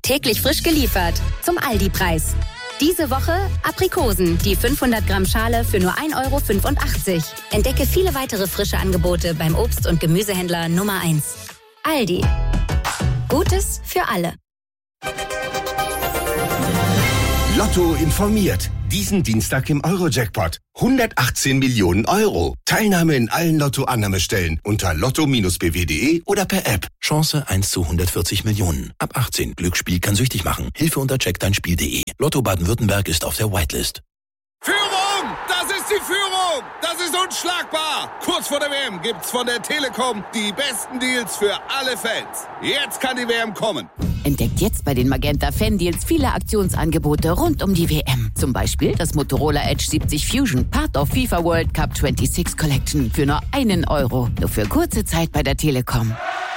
Täglich frisch geliefert. Zum Aldi-Preis. Diese Woche Aprikosen, die 500 Gramm Schale für nur 1,85 €. Entdecke viele weitere frische Angebote beim Obst- und Gemüsehändler Nummer 1. Aldi. Gutes für alle. Lotto informiert. Diesen Dienstag im Euro-Jackpot. 118 Millionen €. Teilnahme in allen Lotto-Annahmestellen unter lotto-bw.de oder per App. Chance 1 zu 140 Millionen. Ab 18. Glücksspiel kann süchtig machen. Hilfe unter checkdeinspiel.de. Lotto Baden-Württemberg ist auf der Whitelist. Führung! Das ist die Führung! Das ist unschlagbar! Kurz vor der WM gibt's von der Telekom die besten Deals für alle Fans. Jetzt kann die WM kommen. Entdeckt jetzt bei den Magenta Fan-Deals viele Aktionsangebote rund um die WM. Zum Beispiel das Motorola Edge 70 Fusion, Part of FIFA World Cup 26 Collection für nur €1. Nur für kurze Zeit bei der Telekom.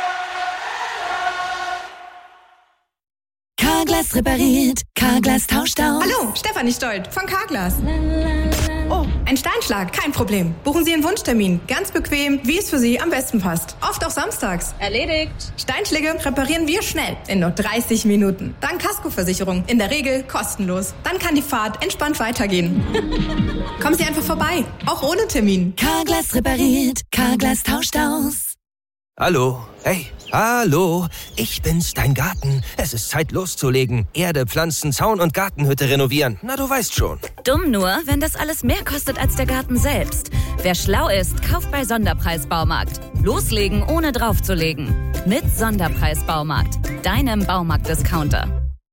Carglass repariert, Carglass tauscht aus. Hallo, Stefanie Stolt von Carglass. Oh, ein Steinschlag, kein Problem. Buchen Sie einen Wunschtermin, ganz bequem, wie es für Sie am besten passt. Oft auch samstags. Erledigt. Steinschläge reparieren wir schnell, in nur 30 Minuten. Dank Kaskoversicherung, in der Regel kostenlos. Dann kann die Fahrt entspannt weitergehen. Kommen Sie einfach vorbei, auch ohne Termin. Carglass repariert, Carglass tauscht aus. Hallo, hey, hallo, ich bin's, dein Garten. Es ist Zeit loszulegen. Erde, Pflanzen, Zaun und Gartenhütte renovieren. Na, du weißt schon. Dumm nur, wenn das alles mehr kostet als der Garten selbst. Wer schlau ist, kauft bei Sonderpreis-Baumarkt. Loslegen, ohne draufzulegen. Mit Sonderpreis-Baumarkt, deinem Baumarkt-Discounter.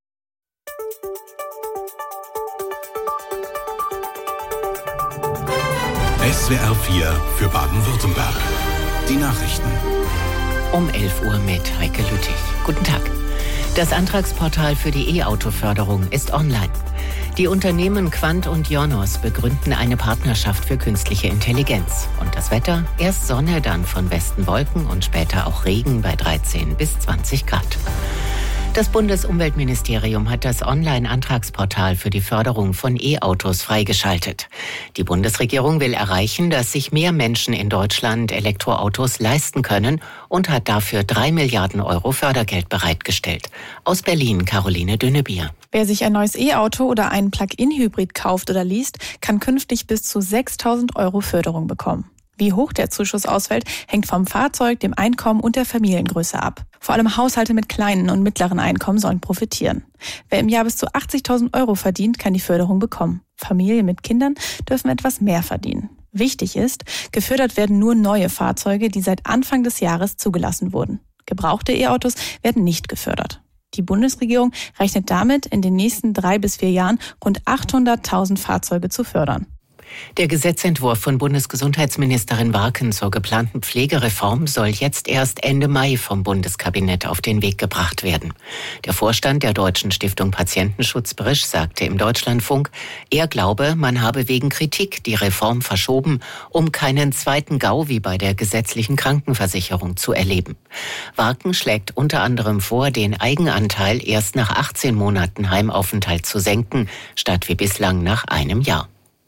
SWR 4 für Baden-Württemberg. Die Nachrichten. Um 11 Uhr mit Heike Lüttich. Guten Tag. Das Antragsportal für die E-Auto-Förderung ist online. Die Unternehmen Quant und Ionos begründen eine Partnerschaft für künstliche Intelligenz. Und das Wetter? Erst Sonne, dann von Westen Wolken und später auch Regen bei 13 bis 20 Grad. Das Bundesumweltministerium hat das Online-Antragsportal für die Förderung von E-Autos freigeschaltet. Die Bundesregierung will erreichen, dass sich mehr Menschen in Deutschland Elektroautos leisten können und hat dafür 3 Milliarden € Fördergeld bereitgestellt. Aus Berlin Caroline Dünnebier. Wer sich ein neues E-Auto oder einen Plug-in-Hybrid kauft oder liest, kann künftig bis zu 6.000 € Förderung bekommen. Wie hoch der Zuschuss ausfällt, hängt vom Fahrzeug, dem Einkommen und der Familiengröße ab. Vor allem Haushalte mit kleinen und mittleren Einkommen sollen profitieren. Wer im Jahr bis zu 80.000 € verdient, kann die Förderung bekommen. Familien mit Kindern dürfen etwas mehr verdienen. Wichtig ist, gefördert werden nur neue Fahrzeuge, die seit Anfang des Jahres zugelassen wurden. Gebrauchte E-Autos werden nicht gefördert. Die Bundesregierung rechnet damit, in den nächsten 3 bis 4 Jahren rund 800.000 Fahrzeuge zu fördern. Der Gesetzentwurf von Bundesgesundheitsministerin Warken zur geplanten Pflegereform soll jetzt erst Ende Mai vom Bundeskabinett auf den Weg gebracht werden. Der Vorstand der Deutschen Stiftung Patientenschutz Brisch sagte im Deutschlandfunk, er glaube, man habe wegen Kritik die Reform verschoben, um keinen zweiten GAU wie bei der gesetzlichen Krankenversicherung zu erleben. Warken schlägt unter anderem vor, den Eigenanteil erst nach 18 Monaten Heimaufenthalt zu senken, statt wie bislang nach einem Jahr.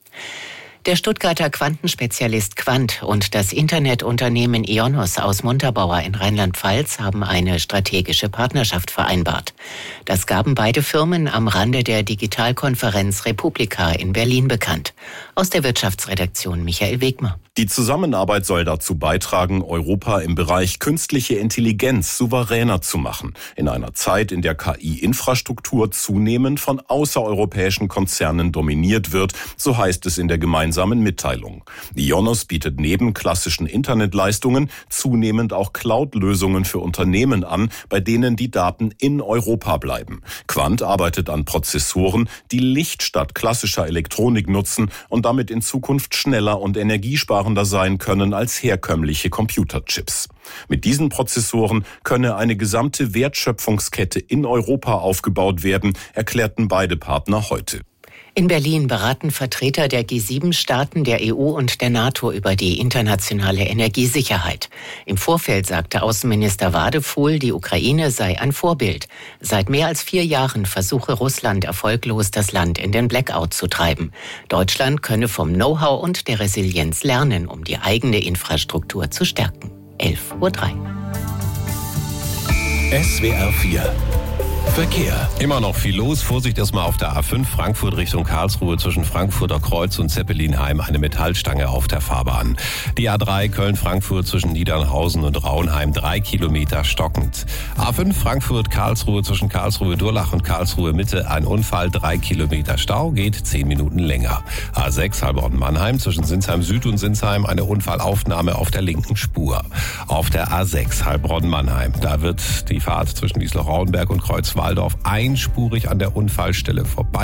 Der Stuttgarter Quantenspezialist Quant und das Internetunternehmen Ionos aus Montabaur in Rheinland-Pfalz haben eine strategische Partnerschaft vereinbart. Das gaben beide Firmen am Rande der Digitalkonferenz Republika in Berlin bekannt. Aus der Wirtschaftsredaktion Michael Wegmer. Die Zusammenarbeit soll dazu beitragen, Europa im Bereich künstliche Intelligenz souveräner zu machen. In einer Zeit, in der KI-Infrastruktur zunehmend von außereuropäischen Konzernen dominiert wird, so heißt es in der gemeinsamen Mitteilung. Ionos bietet neben klassischen Internetleistungen zunehmend auch Cloud-Lösungen für Unternehmen an, bei denen die Daten in Europa bleiben. Quant arbeitet an Prozessoren, die Licht statt klassischer Elektronik nutzen und damit in Zukunft schneller und energiesparender sein können als herkömmliche Computerchips. Mit diesen Prozessoren könne eine gesamte Wertschöpfungskette in Europa aufgebaut werden, erklärten beide Partner heute. In Berlin beraten Vertreter der G7-Staaten, der EU und der NATO über die internationale Energiesicherheit. Im Vorfeld sagte Außenminister Wadefuhl, die Ukraine sei ein Vorbild. Seit mehr als 4 Jahren versuche Russland erfolglos, das Land in den Blackout zu treiben. Deutschland könne vom Know-how und der Resilienz lernen, um die eigene Infrastruktur zu stärken. 11:03 Uhr. SWR 4 Verkehr. Immer noch viel los. Vorsicht erstmal auf der A5 Frankfurt Richtung Karlsruhe zwischen Frankfurter Kreuz und Zeppelinheim. Eine Metallstange auf der Fahrbahn. Die A3 Köln-Frankfurt zwischen Niedernhausen und Raunheim 3 Kilometer stockend. A5 Frankfurt-Karlsruhe zwischen Karlsruhe-Durlach und Karlsruhe-Mitte. Ein Unfall, 3 Kilometer Stau, geht 10 Minuten länger. A6 Heilbronn-Mannheim zwischen Sinsheim Süd und Sinsheim. Eine Unfallaufnahme auf der linken Spur. Auf der A6 Heilbronn-Mannheim. Da wird die Fahrt zwischen Wiesloch-Rauenberg und Kreuzwaldorf einspurig an der Unfallstelle vorbei.